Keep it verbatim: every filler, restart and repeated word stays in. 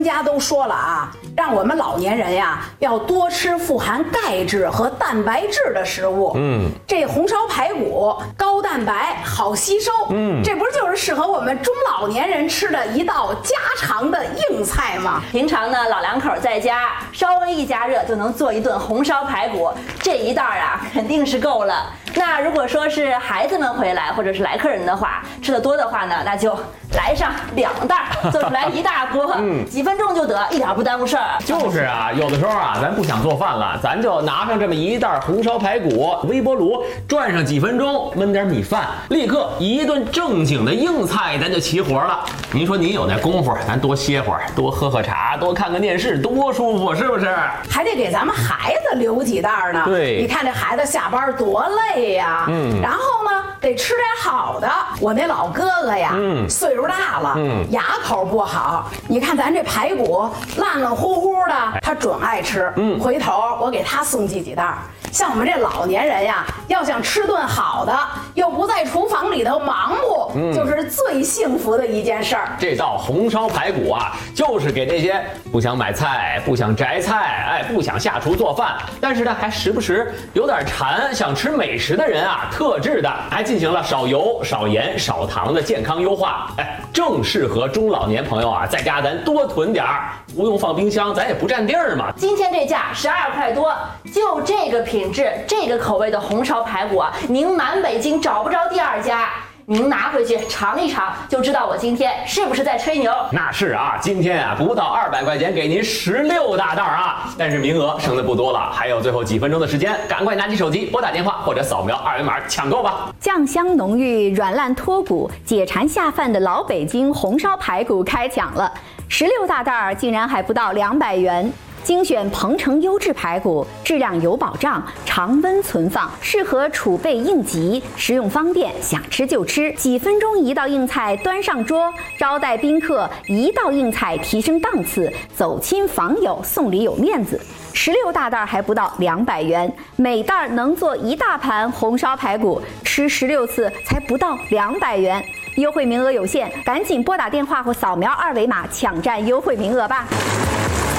家都说了啊，让我们老年人呀要多吃富含钙质和蛋白质的食物。嗯，这红烧排骨高蛋白好吸收。嗯，这不是就是适合我们中老年人吃的一道家常的硬菜吗？ 平常呢，老两口在家稍微一加热就能做一顿红烧排骨，这一袋啊肯定是够了。那如果说是孩子们回来或者是来客人的话，吃的多的话呢，那就来上两袋，做出来一大锅，嗯，几分钟就得，一点不耽误事儿。 就是啊，有的时候啊，咱不想做饭了，咱就拿上这么一袋红烧排骨，微波炉转上几分钟，焖点米饭，立刻一顿正经的硬菜，咱就齐活了。您说您有那功夫，咱多歇会儿，多喝喝茶，多看看电视，多舒服，是不是？ 还得给咱们孩子留几袋呢。 对， 你看这孩子下班多累呀，嗯，然后呢，得吃点好的。我那老哥哥呀，嗯，岁数大了，嗯，牙口不好。你看咱这排骨烂烂乎乎的，他准爱吃。嗯，回头我给他送寄几袋。像我们这老年人呀，要想吃顿好的，又不在厨房里头忙活，嗯，就是最幸福的一件事儿。 这道红烧排骨啊，就是给这些不想买菜、不想摘菜、哎，不想下厨做饭，但是呢，还时不时有点馋，想吃美食的人啊，特制的，还进行了少油、少盐、少糖的健康优化，哎，正适合中老年朋友啊，在家咱多囤点儿，不用放冰箱，咱也不占地儿嘛。 今天这价十二块多，就这个品。品质这个口味的红烧排骨啊，您满北京找不着第二家。您拿回去尝一尝，就知道我今天是不是在吹牛。 那是啊，今天啊不到二百块钱给您十六大袋啊，但是名额剩的不多了，还有最后几分钟的时间，赶快拿起手机拨打电话或者扫描二维码抢购吧。 酱香浓郁、软烂脱骨、解馋下饭的老北京红烧排骨开抢了，十六大袋竟然还不到两百元。精选鹏城优质排骨，质量有保障，常温存放，适合储备应急，食用方便，想吃就吃。几分钟一道硬菜端上桌，招待宾客一道硬菜提升档次，走亲访友送礼有面子。十六大袋还不到两百元，每袋能做一大盘红烧排骨，吃十六次才不到两百元。优惠名额有限，赶紧拨打电话或扫描二维码抢占优惠名额吧。